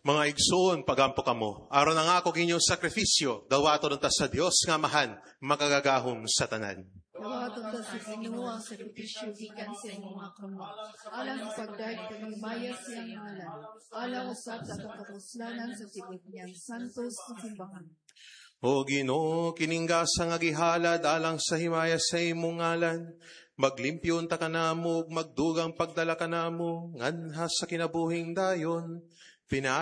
Mga igsoon, pagampo kamo. Aron na nga ako inyong sakripisyo, dawato ta sa Dios nga mahan, makagagahom sa tanan. Dawato ta sa Ginoo ang sakripisyo gikan sa imong mga kamot. Alang ipagdayeg pangbaya siyang ngalan. Alang usab sa katapuslanan sa tibok niyang santos nga simbahan. O Ginoo, kininggasang agihalad alang sa himaya sa imong ngalan. Maglimpyon ta kanamo, magdugang pagdala kanamo, nganha sa kinabuhing dayon.